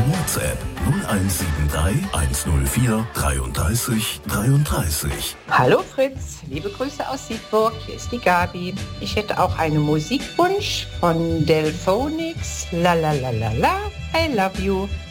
WhatsApp 0173 104 33 33. Hallo Fritz, liebe Grüße aus Siegburg, hier ist die Gabi. Ich hätte auch einen Musikwunsch von Delphonics, la la la la la, I love you.